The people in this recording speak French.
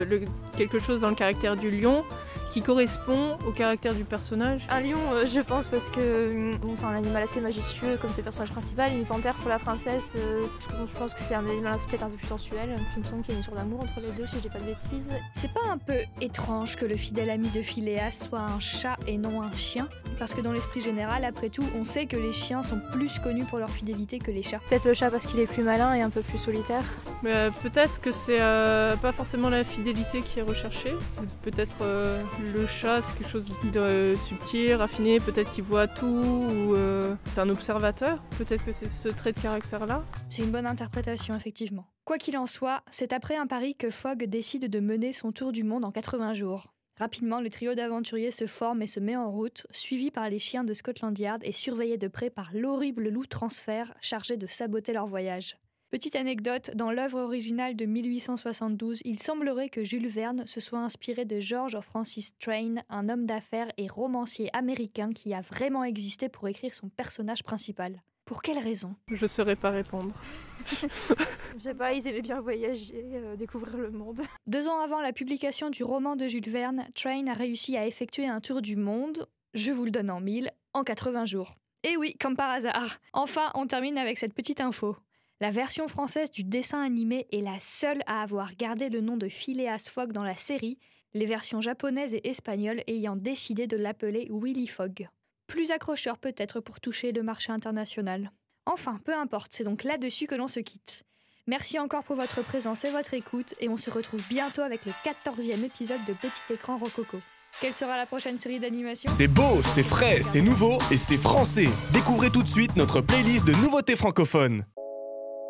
Quelque chose dans le caractère du lion qui correspond au caractère du personnage. Un lion, je pense, parce que bon, c'est un animal assez majestueux comme c'est le personnage principal. Une panthère pour la princesse, parce que bon, je pense que c'est un animal peut-être un peu plus sensuel. Il me semble qu'il y a une sorte d'amour entre les deux, si je dis pas de bêtises. C'est pas un peu étrange que le fidèle ami de Phileas soit un chat et non un chien? Parce que dans l'esprit général, après tout, on sait que les chiens sont plus connus pour leur fidélité que les chats. Peut-être le chat parce qu'il est plus malin et un peu plus solitaire. Mais peut-être que c'est pas forcément la fidélité qui est recherchée. C'est peut-être le chat, c'est quelque chose de subtil, raffiné, peut-être qu'il voit tout, ou c'est un observateur. Peut-être que c'est ce trait de caractère-là. C'est une bonne interprétation, effectivement. Quoi qu'il en soit, c'est après un pari que Fogg décide de mener son tour du monde en 80 jours. Rapidement, le trio d'aventuriers se forme et se met en route, suivi par les chiens de Scotland Yard et surveillé de près par l'horrible loup Transfert, chargé de saboter leur voyage. Petite anecdote, dans l'œuvre originale de 1872, il semblerait que Jules Verne se soit inspiré de George Francis Train, un homme d'affaires et romancier américain qui a vraiment existé pour écrire son personnage principal. Pour quelle raison? Je saurais pas répondre. Je sais pas, ils aimaient bien voyager, découvrir le monde. 2 ans avant la publication du roman de Jules Verne, Train a réussi à effectuer un tour du monde, je vous le donne en 1000, en 80 jours. Et oui, comme par hasard. Enfin, on termine avec cette petite info. La version française du dessin animé est la seule à avoir gardé le nom de Phileas Fogg dans la série, les versions japonaises et espagnoles ayant décidé de l'appeler Willy Fogg. Plus accrocheur peut-être pour toucher le marché international. Enfin, peu importe, c'est donc là-dessus que l'on se quitte. Merci encore pour votre présence et votre écoute, et on se retrouve bientôt avec le 14e épisode de Petit Écran Rococo. Quelle sera la prochaine série d'animation? C'est beau, c'est frais, c'est nouveau et c'est français. Découvrez tout de suite notre playlist de nouveautés francophones.